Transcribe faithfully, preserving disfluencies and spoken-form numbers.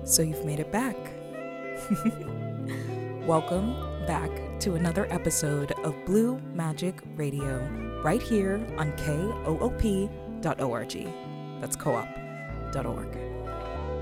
So you've made it back. Welcome back to another episode of Blue Magic Radio, right here on K O O P dot org. That's co op dot org.